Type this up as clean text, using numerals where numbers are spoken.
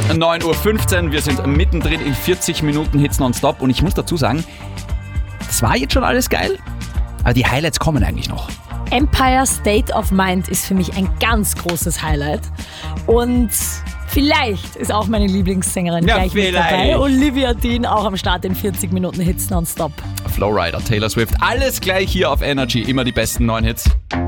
9:15 Uhr. Wir sind mittendrin in 40 Minuten Hits nonstop. Und ich muss dazu sagen, das war jetzt schon alles geil, aber die Highlights kommen eigentlich noch. Empire State of Mind ist für mich ein ganz großes Highlight. Und vielleicht ist auch meine Lieblingssängerin gleich mit dabei. Olivia Dean auch am Start in 40 Minuten Hits nonstop. Flowrider, Taylor Swift, alles gleich hier auf Energy. Immer die besten neuen Hits.